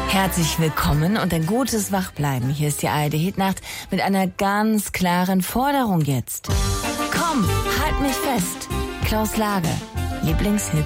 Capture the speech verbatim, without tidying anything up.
Herzlich willkommen und ein gutes Wachbleiben. Hier ist die A R D Hitnacht mit einer ganz klaren Forderung jetzt. Komm, halt mich fest. Klaus Lage, Lieblingshit